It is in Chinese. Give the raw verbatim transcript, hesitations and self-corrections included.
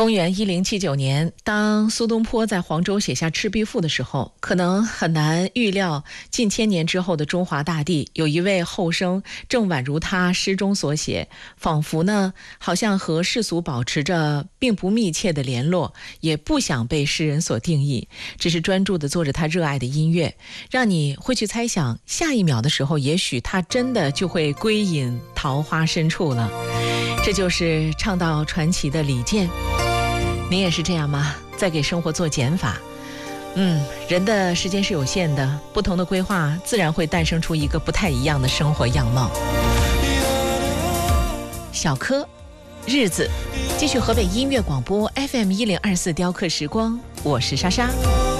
公元一零七九年，当苏东坡在黄州写下《赤壁赋》的时候，可能很难预料近千年之后的中华大地，有一位后生正宛如他诗中所写，仿佛呢好像和世俗保持着并不密切的联络，也不想被世人所定义，只是专注地做着他热爱的音乐，让你会去猜想下一秒的时候，也许他真的就会归隐桃花深处了。这就是唱到传奇的李健。你也是这样吗？在给生活做减法。嗯，人的时间是有限的，不同的规划自然会诞生出一个不太一样的生活样貌。小柯，日子，继续河北音乐广播 F M 一零二四雕刻时光，我是莎莎。